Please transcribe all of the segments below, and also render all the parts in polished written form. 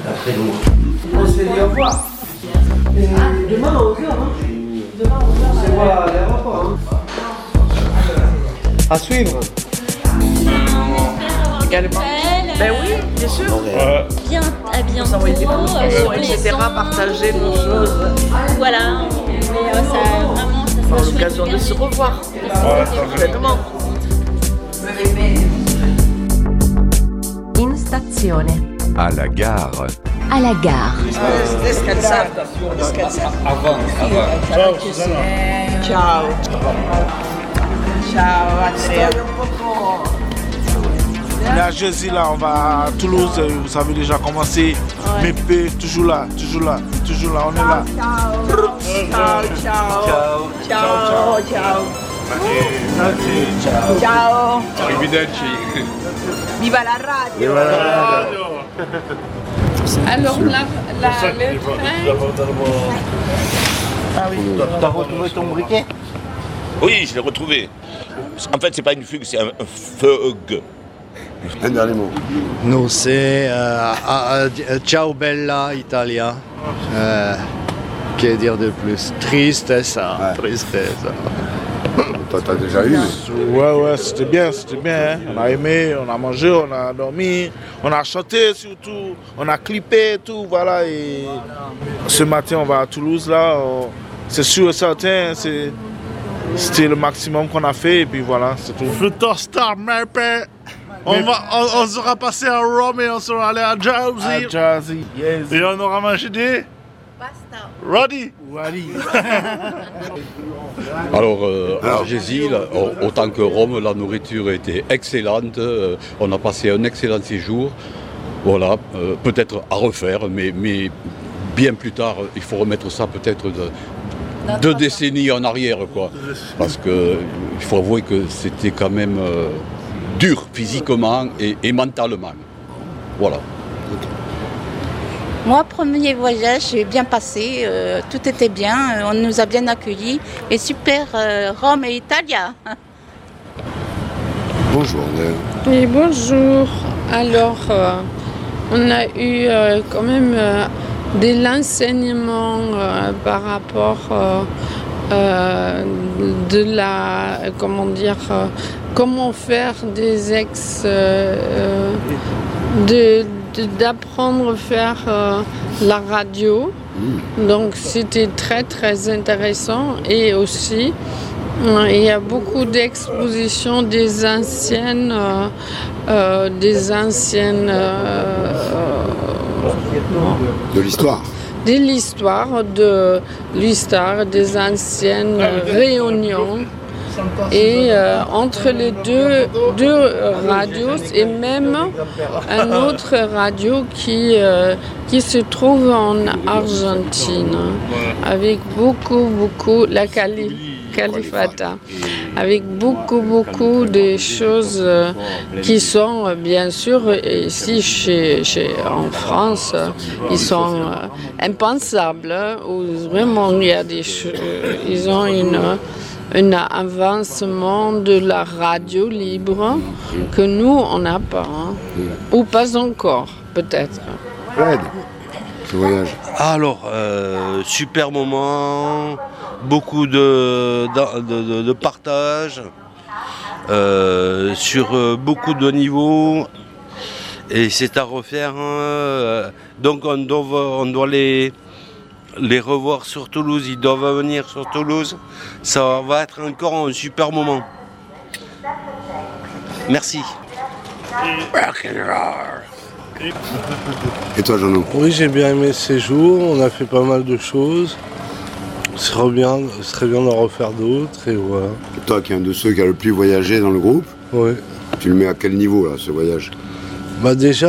On se fait dire au revoir. Et demain à 11h, hein. Demain à 11h. C'est quoi l'aéroport, hein. À suivre. Également. Ben oui, bien sûr. Bien, à bientôt. S'envoyer des photos, etc. Partager nos choses. Voilà. Mais ça vraiment, ça Par sera l'occasion de se revoir. Complètement. In stazione. À la gare. À la gare. Avant. Ciao. Ciao, Andrea. Là, Jésus, là, on va à Toulouse, vous savez déjà commencé. Mais toujours là, on est là. Ciao. Arrivederci. Viva la radio. Alors, le train. T'as retrouvé ton briquet? Oui, je l'ai retrouvé. En fait, c'est pas une fugue, c'est un feugue. Un dernier mot. Nous, c'est Ciao Bella Italia. Que dire de plus? Tristessa. Ouais. Tristessa. Toi, t'as déjà eu. Ouais, c'était bien. Hein. On a aimé, on a mangé, on a dormi, on a chanté surtout, on a clippé et tout, voilà. Et ce matin, on va à Toulouse, là. C'est sûr et certain, c'était le maximum qu'on a fait, et puis voilà, c'est tout. Star Mapper. On sera passé à Rome et on sera allé à Jersey. Yes. Et on aura mangé des Pasta. Roddy. Alors, à Argésil, autant que Rome, la nourriture était excellente. On a passé un excellent séjour. Voilà, peut-être à refaire, mais bien plus tard, il faut remettre ça peut-être 2 décennies en arrière, quoi. Parce qu'il faut avouer que c'était quand même dur physiquement et mentalement. Voilà. Moi, premier voyage, j'ai bien passé, tout était bien, on nous a bien accueillis et super Rome et Italia. Bonjour. Oui, bonjour. Alors, on a eu quand même de l'enseignement par rapport de la, comment faire des d'apprendre à faire la radio. Donc c'était très très intéressant et aussi il y a beaucoup d'expositions des anciennes de l'histoire. De l'histoire des anciennes réunions. Et entre les deux radios et même un autre radio qui se trouve en Argentine avec beaucoup la Califata avec beaucoup de choses qui sont bien sûr ici en France ils sont impensables où vraiment il y a des choses, ils ont un avancement de la radio libre que nous, on n'a pas. Hein. Ou pas encore, peut-être. Fred, ce voyage. Alors, super moment, beaucoup de partage, sur beaucoup de niveaux. Et c'est à refaire. Hein. Donc, on doit les revoir sur Toulouse, ils doivent venir sur Toulouse. Ça va être encore un super moment. Merci. Et toi, Jeannot? Oui, j'ai bien aimé ce séjour, on a fait pas mal de choses. Ce serait bien d'en refaire d'autres et voilà. Et toi, qui es un de ceux qui a le plus voyagé dans le groupe, oui. Tu le mets à quel niveau, là, ce voyage? Bah déjà,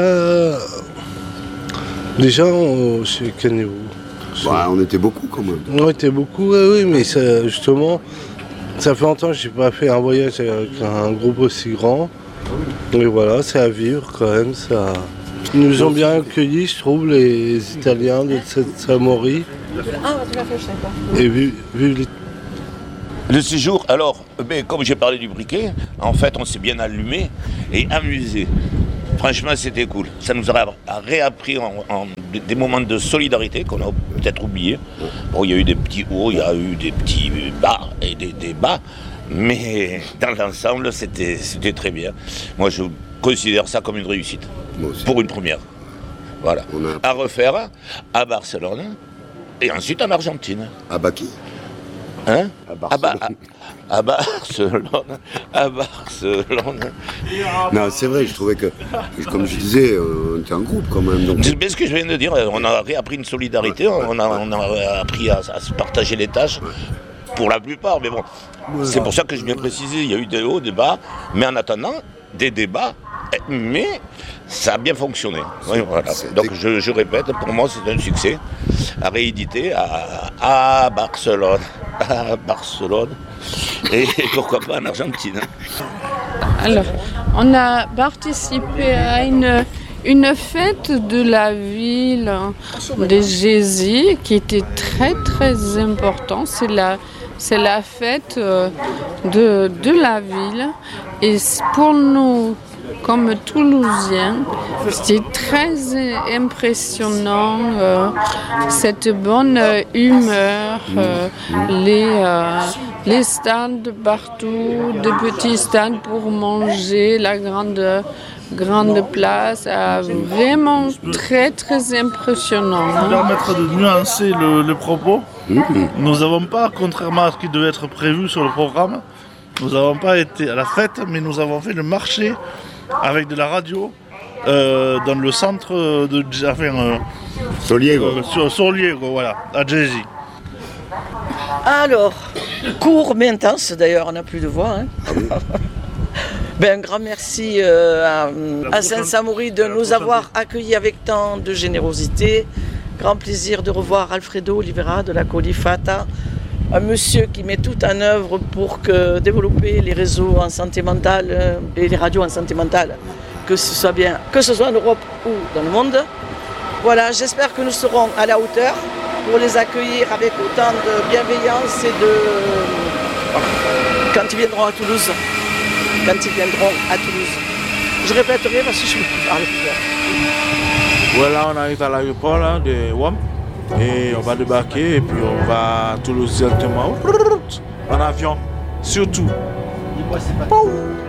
chez quel niveau? Bah, on était beaucoup quand même. On était beaucoup, oui, mais justement, ça fait longtemps que je n'ai pas fait un voyage avec un groupe aussi grand. Et voilà, c'est à vivre quand même. Ça... Ils nous ont bien accueillis, je trouve, les Italiens de Samori. Ah, tu l'as fait, je sais pas. Et vive les... Le séjour, alors, comme j'ai parlé du briquet, en fait, on s'est bien allumé et amusé. Franchement, c'était cool. Ça nous a réappris des moments de solidarité qu'on a peut-être oubliés. Bon, il y a eu des petits hauts, il y a eu des petits bas et des bas, mais dans l'ensemble, c'était très bien. Moi, je considère ça comme une réussite, pour une première. Voilà. À refaire à Barcelone et ensuite en Argentine. À Baki. Hein? À Barcelone. À Barcelone. Non, c'est vrai, je trouvais que, comme je disais, on était un groupe quand même. Donc... C'est bien ce que je viens de dire, on a réappris une solidarité, on a appris à se partager les tâches, pour la plupart, mais bon, c'est pour ça que je viens préciser, il y a eu des hauts, des bas, mais en attendant, des débats, mais ça a bien fonctionné. Oui, voilà. Donc je répète, pour moi c'est un succès, à rééditer à Barcelone. À Barcelone et pourquoi pas en Argentine. Alors, on a participé à une fête de la ville de Jézy qui était très très importante. C'est la fête de la ville et pour nous, comme Toulousiens, c'était très impressionnant, cette bonne humeur, les stands partout, de petits stands pour manger, la grande place, vraiment très très impressionnant. Ça va permettre de nuancer le propos. Nous n'avons pas, contrairement à ce qui devait être prévu sur le programme, nous n'avons pas été à la fête, mais nous avons fait le marché avec de la radio dans le centre de Soliego, voilà, à Jézy. Alors, court mais intense, d'ailleurs on n'a plus de voix. Un grand merci à Saint-Samoury de nous avoir accueillis avec tant de générosité. Grand plaisir de revoir Alfredo Oliveira de la Colifata, un monsieur qui met tout en œuvre pour développer les réseaux en santé mentale et les radios en santé mentale, que ce soit en Europe ou dans le monde. Voilà, j'espère que nous serons à la hauteur pour les accueillir avec autant de bienveillance et quand ils viendront à Toulouse. Je répéterai parce que je ne peux plus parler plus fort. Voilà, on arrive à l'aéroport de WAM et on va débarquer et puis on va à Toulouse directement en avion, surtout.